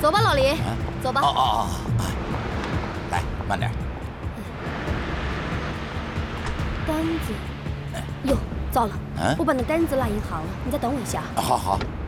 走吧，老李，走吧。 哦，来，慢点。 单子，哟，糟了，我把那单子落银行了，你再等我一下。 好。